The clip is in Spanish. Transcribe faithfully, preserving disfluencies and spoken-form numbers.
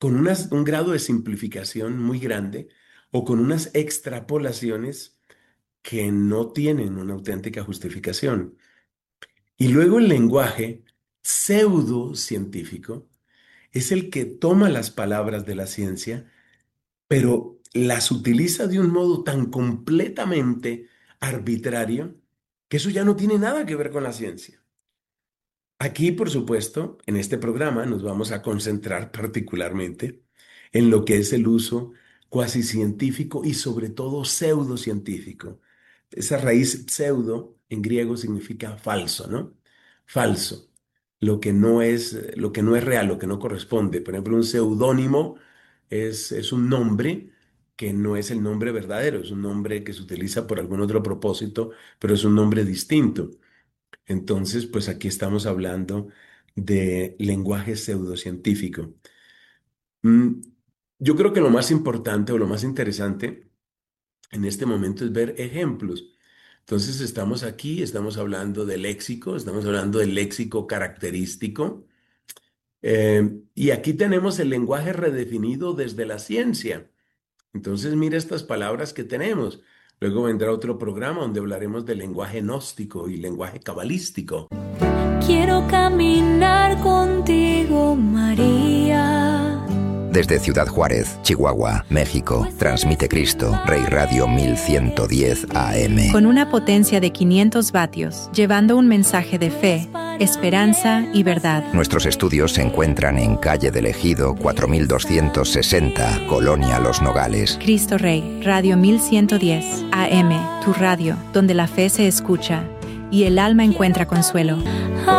con unas- un grado de simplificación muy grande o con unas extrapolaciones que no tienen una auténtica justificación. Y luego el lenguaje pseudocientífico es el que toma las palabras de la ciencia, pero las utiliza de un modo tan completamente arbitrario que eso ya no tiene nada que ver con la ciencia. Aquí, por supuesto, en este programa nos vamos a concentrar particularmente en lo que es el uso cuasi científico y sobre todo pseudocientífico. Esa raíz pseudo en griego significa falso, ¿no? Falso. Lo que no es, eh, lo que no es real, lo que no corresponde. Por ejemplo, un seudónimo es, es un nombre que no es el nombre verdadero, es un nombre que se utiliza por algún otro propósito, pero es un nombre distinto. Entonces, pues aquí estamos hablando de lenguaje pseudocientífico. Mm, yo creo que lo más importante o lo más interesante en este momento es ver ejemplos. Entonces, estamos aquí, estamos hablando de léxico, estamos hablando del léxico característico, eh, y aquí tenemos el lenguaje redefinido desde la ciencia. Entonces, mira estas palabras que tenemos. Luego vendrá otro programa donde hablaremos del lenguaje gnóstico y lenguaje cabalístico. Quiero caminar contigo, María. Desde Ciudad Juárez, Chihuahua, México, transmite Cristo, Rey Radio mil ciento diez A M. Con una potencia de quinientos vatios, llevando un mensaje de fe, esperanza y verdad. Nuestros estudios se encuentran en Calle del Ejido cuatro mil doscientos sesenta, Colonia Los Nogales. Cristo Rey, Radio mil ciento diez A M, tu radio, donde la fe se escucha y el alma encuentra consuelo.